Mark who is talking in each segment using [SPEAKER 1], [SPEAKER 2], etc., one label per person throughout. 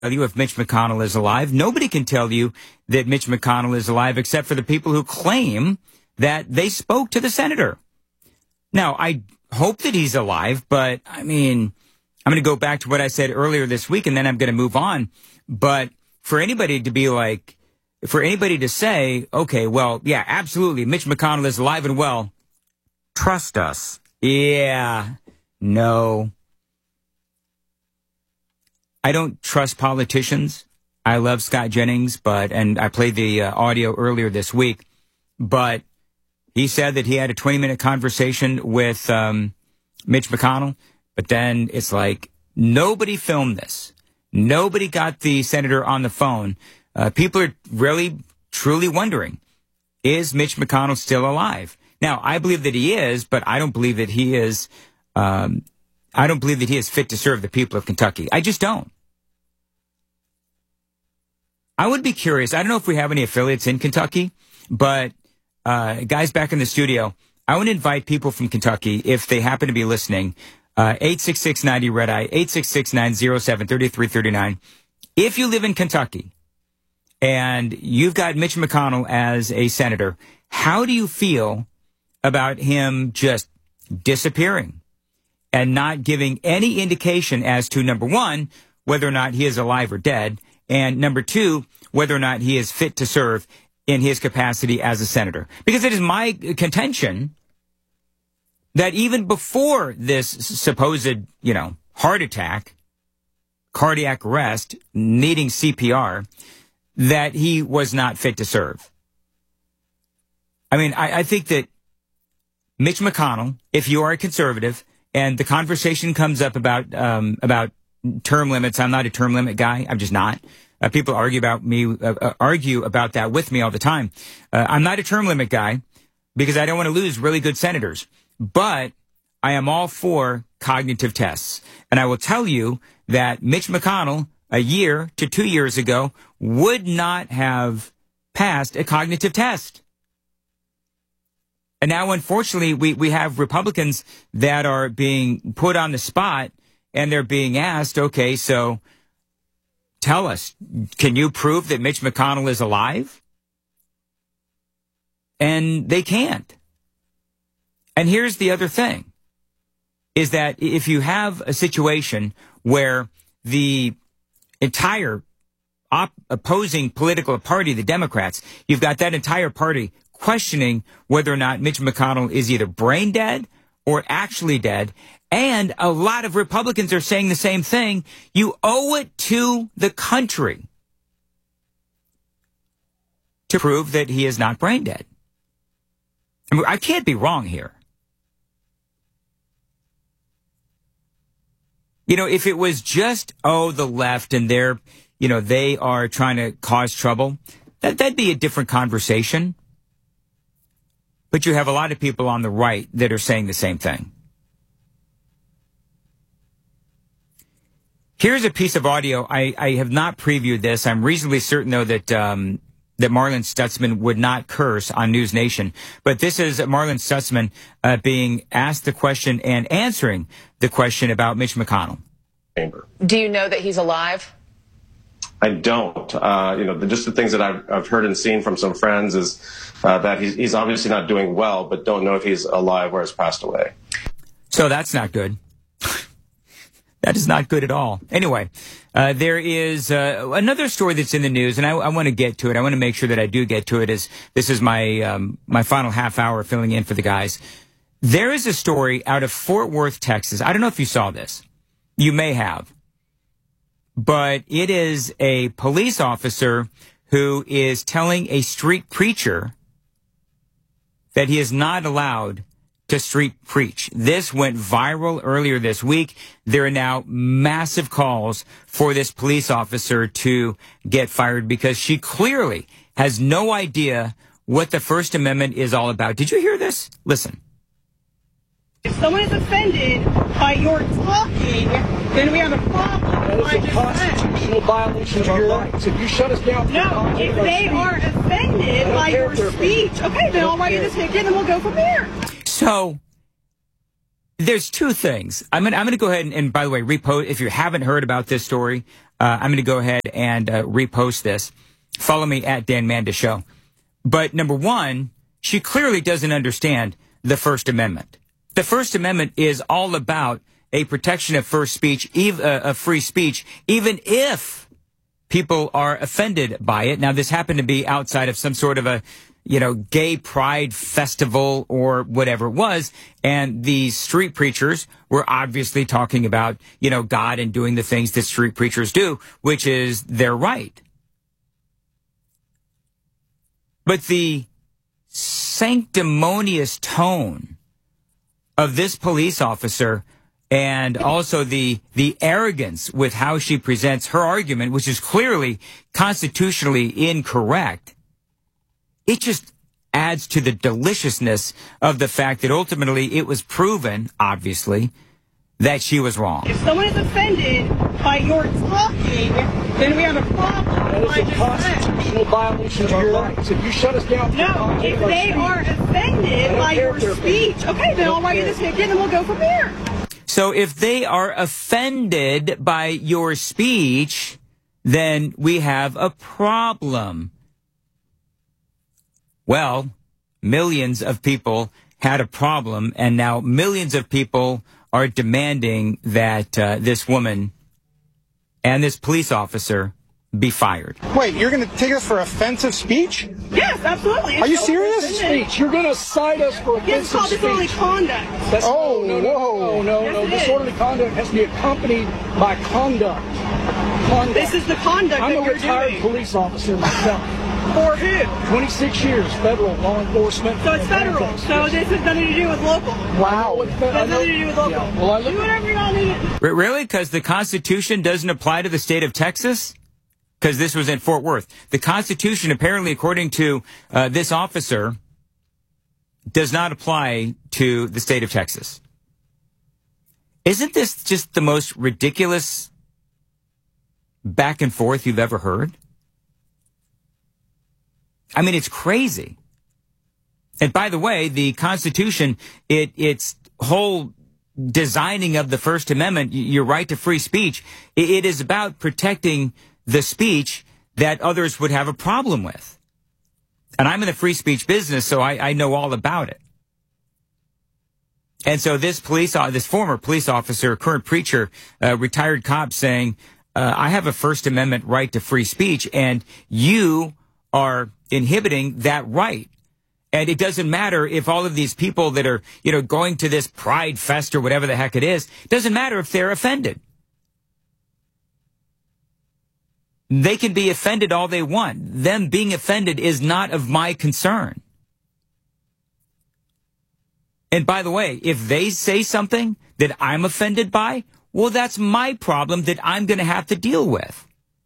[SPEAKER 1] you if Mitch McConnell is alive. Nobody can tell you that Mitch McConnell is alive except for the people who claim that they spoke to the senator. Now, I hope that he's alive, but I mean, I'm going to go back to what I said earlier this week, and then I'm going to move on. But for anybody to be like, for anybody to say, okay, well, yeah, absolutely, Mitch McConnell is alive and well, trust us. Yeah, no. I don't trust politicians. I love Scott Jennings, and I played the audio earlier this week, but he said that he had a 20-minute conversation with Mitch McConnell, but then it's like nobody filmed this. Nobody got the senator on the phone. People are really, truly wondering, is Mitch McConnell still alive? Now, I believe that he is, but I don't believe that he is. I don't believe that he is fit to serve the people of Kentucky. I just don't. I would be curious. I don't know if we have any affiliates in Kentucky, but guys back in the studio, I want to invite people from Kentucky, if they happen to be listening, 866-90-RED-EYE, 866-907-3339. If you live in Kentucky and you've got Mitch McConnell as a senator, how do you feel about him just disappearing and not giving any indication as to, number one, whether or not he is alive or dead, and number two, whether or not he is fit to serve in his capacity as a senator? Because it is my contention that even before this supposed, heart attack, cardiac arrest, needing CPR, that he was not fit to serve. I mean, I think that Mitch McConnell, if you are a conservative, and the conversation comes up about term limits. I'm not a term limit guy. I'm just not. People argue about that with me all the time. I'm not a term limit guy because I don't want to lose really good senators. But I am all for cognitive tests. And I will tell you that Mitch McConnell, a year to 2 years ago, would not have passed a cognitive test. And now, unfortunately, we have Republicans that are being put on the spot, and they're being asked, okay, so tell us, can you prove that Mitch McConnell is alive? And they can't. And here's the other thing, is that if you have a situation where the entire opposing political party, the Democrats, you've got that entire party questioning whether or not Mitch McConnell is either brain dead or actually dead. And a lot of Republicans are saying the same thing. You owe it to the country to prove that he is not brain dead. I mean, I can't be wrong here. If it was just, the left and they are trying to cause trouble, that'd be a different conversation. But you have a lot of people on the right that are saying the same thing. Here's a piece of audio. I have not previewed this. I'm reasonably certain, though, that Marlon Stutzman would not curse on News Nation. But this is Marlon Stutzman being asked the question and answering the question about Mitch McConnell.
[SPEAKER 2] Do you know that he's alive?
[SPEAKER 3] I don't. Just the things that I've heard and seen from some friends is that he's obviously not doing well, but don't know if he's alive or has passed away.
[SPEAKER 1] So that's not good. That is not good at all. Anyway, there is another story that's in the news, and I want to get to it. I want to make sure that I do get to it. As this is my final half hour filling in for the guys. There is a story out of Fort Worth, Texas. I don't know if you saw this. You may have. But it is a police officer who is telling a street preacher that he is not allowed to street preach. This went viral earlier this week. There are now massive calls for this police officer to get fired because she clearly has no idea what the First Amendment is all about. Did you hear this? Listen.
[SPEAKER 4] If someone is offended by your talking, then we have a problem.
[SPEAKER 5] That is a constitutional violation of your rights. If you shut us down...
[SPEAKER 4] No, if they are offended by your speech, okay, then I'll write you the ticket and we'll go from there.
[SPEAKER 1] So, there's two things. I'm going to go ahead and, by the way, repost. If you haven't heard about this story, I'm going to go ahead and repost this. Follow me at Dan Manda Show. But number one, she clearly doesn't understand the First Amendment. The First Amendment is all about a protection of free speech, even if people are offended by it. Now, this happened to be outside of some sort of a, gay pride festival or whatever it was. And these street preachers were obviously talking about, God and doing the things that street preachers do, which is their right. But the sanctimonious tone of this police officer and also the arrogance with how she presents her argument, which is clearly constitutionally incorrect, it just adds to the deliciousness of the fact that ultimately it was proven, obviously, that she was wrong.
[SPEAKER 4] If someone is offended by your talking, then we have a problem.
[SPEAKER 5] That is a constitutional violation of your rights. If you shut us down...
[SPEAKER 4] No, if they are offended by your speech, okay, then I'll write you this ticket and we'll go from there.
[SPEAKER 1] So if they are offended by your speech, then we have a problem. Well, millions of people had a problem, and now millions of people are demanding that this woman and this police officer be fired.
[SPEAKER 6] Wait, you're going to take us for offensive speech?
[SPEAKER 4] Yes, absolutely.
[SPEAKER 6] Are you serious?
[SPEAKER 5] Speech. You're going to cite us for offensive
[SPEAKER 4] It's called disorderly conduct.
[SPEAKER 5] That's,
[SPEAKER 6] Oh,
[SPEAKER 5] no.
[SPEAKER 4] Yes, it is.
[SPEAKER 5] Disorderly conduct has to be accompanied by conduct.
[SPEAKER 4] This is the conduct
[SPEAKER 5] I'm
[SPEAKER 4] that
[SPEAKER 5] a
[SPEAKER 4] you're
[SPEAKER 5] retired
[SPEAKER 4] doing.
[SPEAKER 5] police officer myself.
[SPEAKER 4] For who?
[SPEAKER 5] 26 years, federal law enforcement.
[SPEAKER 4] So it's federal. So this has nothing to do with local.
[SPEAKER 6] Wow.
[SPEAKER 4] It has nothing to do with local.
[SPEAKER 5] Yeah. Well,
[SPEAKER 4] Do whatever you want to do.
[SPEAKER 1] Really? Because the Constitution doesn't apply to the state of Texas? Because this was in Fort Worth. The Constitution, apparently, according to this officer, does not apply to the state of Texas. Isn't this just the most ridiculous back and forth you've ever heard? I mean, it's crazy. And by the way, the Constitution, its whole designing of the First Amendment, your right to free speech, it is about protecting the speech that others would have a problem with. And I'm in the free speech business, so I know all about it. And so this former police officer, current preacher, retired cop saying, I have a First Amendment right to free speech, and you are inhibiting that right. And it doesn't matter if all of these people that are, going to this Pride Fest or whatever the heck it is, it doesn't matter if they're offended. They can be offended all they want. Them being offended is not of my concern. And by the way, if they say something that I'm offended by, well, that's my problem that I'm going to have to deal with.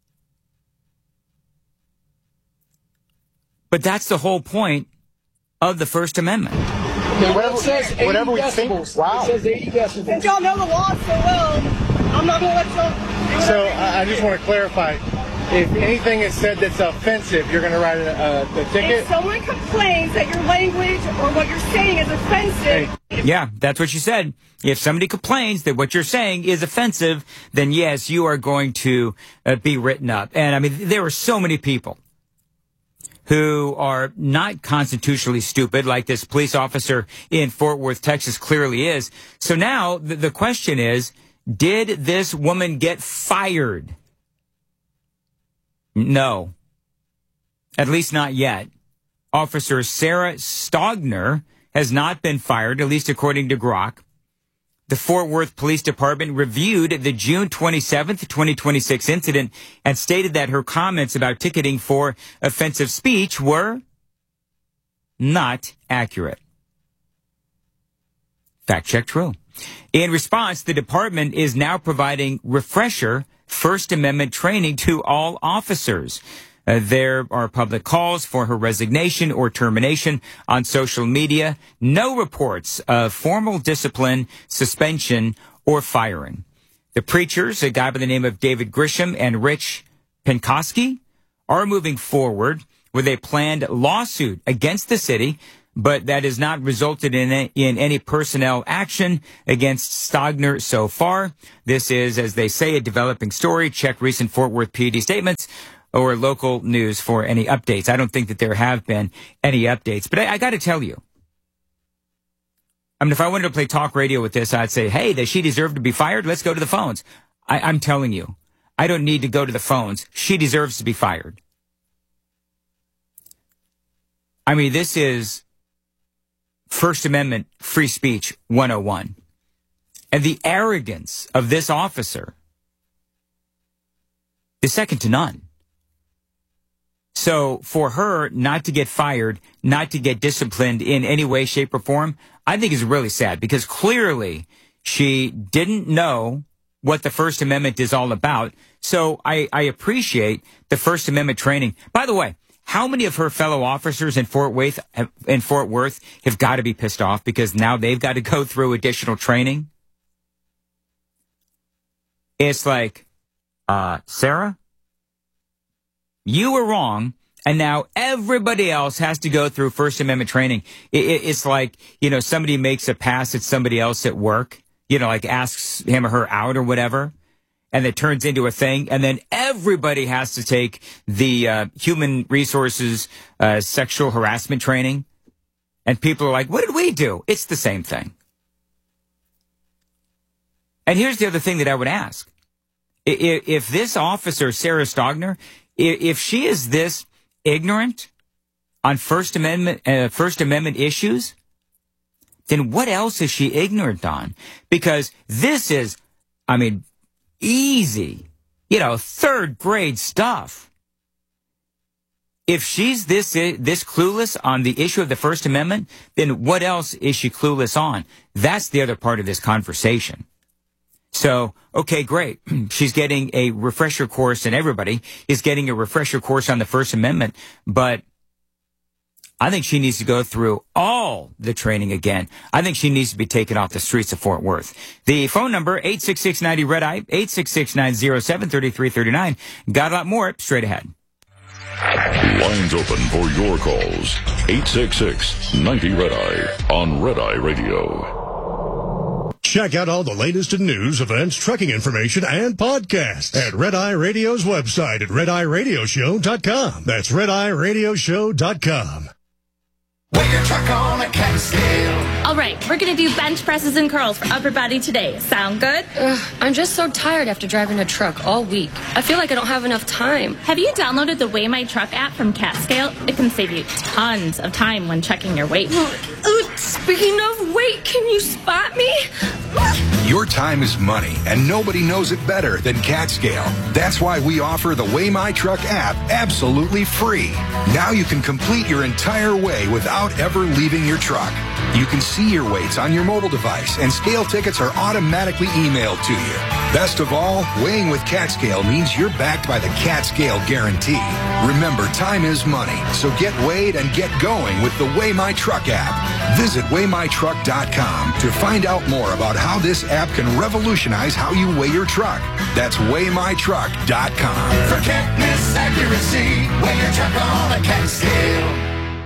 [SPEAKER 1] But that's the whole point of the First Amendment.
[SPEAKER 6] Whatever we think. Wow.
[SPEAKER 5] It says 80 decibels.
[SPEAKER 4] Since y'all know the law so well, I'm not going to let y'all do
[SPEAKER 7] So
[SPEAKER 4] whatever
[SPEAKER 7] I just want to clarify. If anything is said that's offensive, you're going to write a ticket?
[SPEAKER 4] If someone complains that your language or what you're saying is offensive...
[SPEAKER 1] Yeah, that's what she said. If somebody complains that what you're saying is offensive, then yes, you are going to be written up. And I mean, there are so many people who are not constitutionally stupid, like this police officer in Fort Worth, Texas clearly is. So now the question is, did this woman get fired? No. At least not yet. Officer Sarah Stogner has not been fired, at least according to Grok. The Fort Worth Police Department reviewed the June 27th, 2026 incident and stated that her comments about ticketing for offensive speech were not accurate. Fact check true. In response, the department is now providing refresher First Amendment training to all officers. There are public calls for her resignation or termination on social media. No reports of formal discipline, suspension, or firing. The preachers, a guy by the name of David Grisham and Rich Penkoski, are moving forward with a planned lawsuit against the city but that has not resulted in any personnel action against Stogner so far. This is, as they say, a developing story. Check recent Fort Worth PD statements or local news for any updates. I don't think that there have been any updates, but I got to tell you, I mean, if I wanted to play talk radio with this, I'd say, hey, does she deserve to be fired? Let's go to the phones. I'm telling you, I don't need to go to the phones. She deserves to be fired. I mean, this is First Amendment free speech 101. And the arrogance of this officer is second to none. So for her not to get fired, not to get disciplined in any way, shape, or form, I think is really sad, because clearly she didn't know what the First Amendment is all about. So I appreciate the First Amendment training. By the way, how many of her fellow officers in Fort Worth have got to be pissed off because now they've got to go through additional training? It's like, Sarah, you were wrong, and now everybody else has to go through First Amendment training. It's like, you know, somebody makes a pass at somebody else at work, you know, like asks him or her out or whatever, and it turns into a thing, and then everybody has to take the human resources sexual harassment training, and people are like, what did we do? It's the same thing. And here's the other thing that I would ask. If this officer, Sarah Stogner, if she is this ignorant on First Amendment issues, then what else is she ignorant on? Because this is, I mean, easy, you know, third grade stuff. If she's this clueless on the issue of the First Amendment, then what else is she clueless on? That's the other part of this conversation. So, okay, great. She's getting a refresher course, and everybody is getting a refresher course on the First Amendment, but I think she needs to go through all the training again. I think she needs to be taken off the streets of Fort Worth. The phone number, 866-90-RED-EYE, 866-907-3339. Got a lot more straight ahead.
[SPEAKER 8] Lines open for your calls. 866-90-RED-EYE on Red Eye Radio.
[SPEAKER 9] Check out all the latest in news, events, trucking information, and podcasts at Red Eye Radio's website at RedEyeRadioshow.com. That's RedEyeRadioshow.com.
[SPEAKER 10] Weigh your truck on a cat scale.
[SPEAKER 11] All right, we're going to do bench presses and curls for upper body today. Sound good?
[SPEAKER 12] I'm just so tired after driving a truck all week. I feel like I don't have enough time.
[SPEAKER 11] Have you downloaded the Weigh My Truck app from CatScale? It can save you tons of time when checking your weight.
[SPEAKER 12] Speaking of weight, can you spot me?
[SPEAKER 10] Your time is money, and nobody knows it better than CatScale. That's why we offer the Weigh My Truck app absolutely free. Now you can complete your entire weigh without ever leaving your truck. You can see your weights on your mobile device, and scale tickets are automatically emailed to you. Best of all, weighing with CatScale means you're backed by the CatScale guarantee. Remember, time is money, so get weighed and get going with the Weigh My Truck app. Visit WeighMyTruck.com to find out more about how this app can revolutionize how you weigh your truck. That's WeighMyTruck.com.
[SPEAKER 13] For can't miss accuracy, weigh your truck on a CatScale.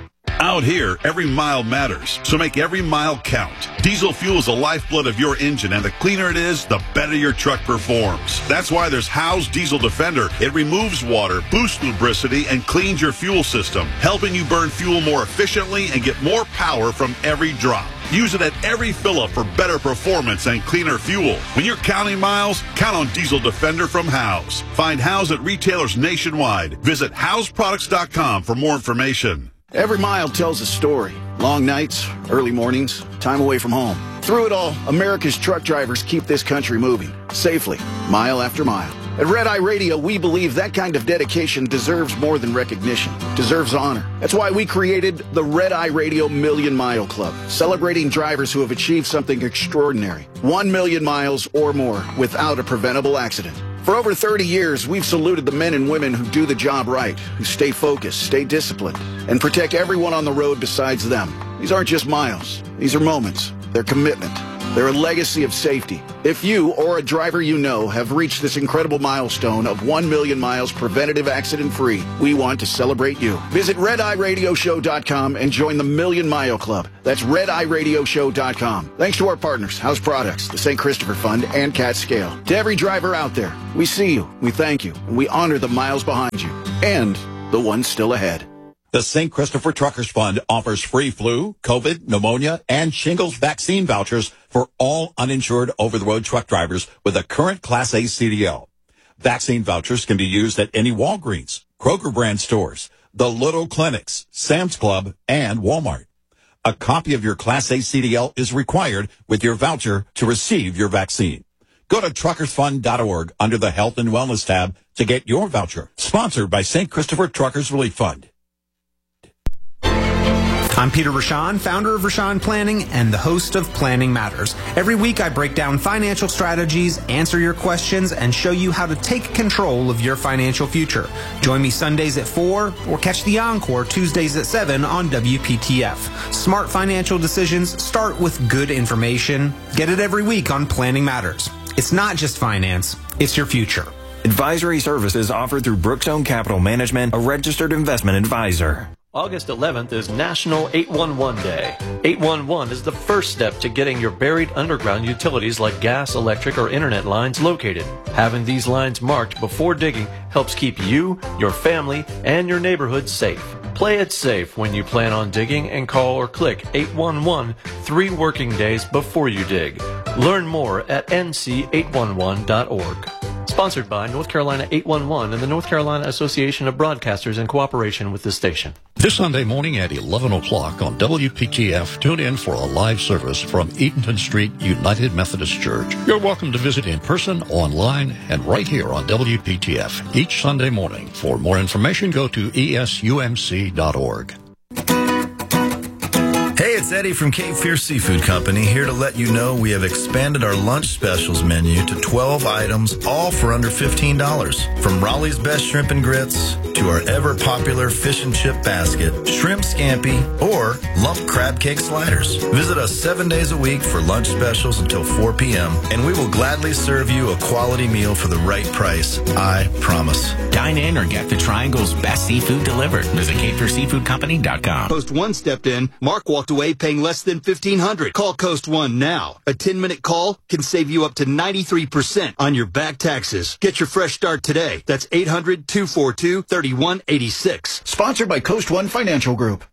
[SPEAKER 14] Out here, every mile matters, so make every mile count. Diesel fuel is the lifeblood of your engine, and the cleaner it is, the better your truck performs. That's why there's Howe's Diesel Defender. It removes water, boosts lubricity, and cleans your fuel system, helping you burn fuel more efficiently and get more power from every drop. Use it at every fill-up for better performance and cleaner fuel. When you're counting miles, count on Diesel Defender from Howe's. Find Howe's at retailers nationwide. Visit Howe'sProducts.com for more information.
[SPEAKER 15] Every mile tells a story. Long nights, early mornings, time away from home. Through it all, America's truck drivers keep this country moving, safely, mile after mile. At Red Eye Radio, we believe that kind of dedication deserves more than recognition, deserves honor. That's why we created the Red Eye Radio Million Mile Club, celebrating drivers who have achieved something extraordinary. 1 million miles or more without a preventable accident. For over 30 years, we've saluted the men and women who do the job right, who stay focused, stay disciplined, and protect everyone on the road besides them. These aren't just miles. These are moments. They're commitment. They're a legacy of safety. If you or a driver you know have reached this incredible milestone of 1 million miles preventative accident-free, we want to celebrate you. Visit RedEyeRadioShow.com and join the Million Mile Club. That's RedEyeRadioShow.com. Thanks to our partners, House Products, the St. Christopher Fund, and Cat Scale. To every driver out there, we see you, we thank you, and we honor the miles behind you, and the ones still ahead.
[SPEAKER 16] The St. Christopher Truckers Fund offers free flu, COVID, pneumonia, and shingles vaccine vouchers for all uninsured over-the-road truck drivers with a current Class A CDL. Vaccine vouchers can be used at any Walgreens, Kroger brand stores, the Little Clinics, Sam's Club, and Walmart. A copy of your Class A CDL is required with your voucher to receive your vaccine. Go to truckersfund.org under the Health and Wellness tab to get your voucher. Sponsored by St. Christopher Truckers Relief Fund.
[SPEAKER 17] I'm Peter Rashan, founder of Rashan Planning and the host of Planning Matters. Every week I break down financial strategies, answer your questions, and show you how to take control of your financial future. Join me Sundays at 4 or catch the encore Tuesdays at 7 on WPTF. Smart financial decisions start with good information. Get it every week on Planning Matters. It's not just finance, it's your future.
[SPEAKER 18] Advisory services offered through Brookstone Capital Management, a registered investment advisor.
[SPEAKER 19] August 11th is National 811 Day. 811 is the first step to getting your buried underground utilities like gas, electric, or internet lines located. Having these lines marked before digging helps keep you, your family, and your neighborhood safe. Play it safe when you plan on digging and call or click 811 3 working days before you dig. Learn more at nc811.org. Sponsored by North Carolina 811 and the North Carolina Association of Broadcasters in cooperation with the station.
[SPEAKER 20] This Sunday morning at 11 o'clock on WPTF, tune in for a live service from Eatonton Street United Methodist Church. You're welcome to visit in person, online, and right here on WPTF each Sunday morning. For more information, go to esumc.org.
[SPEAKER 21] Hey, it's Eddie from Cape Fear Seafood Company, here to let you know we have expanded our lunch specials menu to 12 items, all for under $15. From Raleigh's Best Shrimp and Grits to our ever-popular fish and chip basket, shrimp scampi, or lump crab cake sliders. Visit us 7 days a week for lunch specials until 4 p.m., and we will gladly serve you a quality meal for the right price, I promise.
[SPEAKER 22] Dine in or get the Triangle's best seafood delivered. Visit CapeFearSeafoodCompany.com.
[SPEAKER 23] Coast One stepped in. Mark walked away paying less than $1,500. Call Coast One now. A 10-minute call can save you up to 93% on your back taxes. Get your fresh start today. That's 800-242-3186.
[SPEAKER 15] Sponsored by Coast One Financial Group.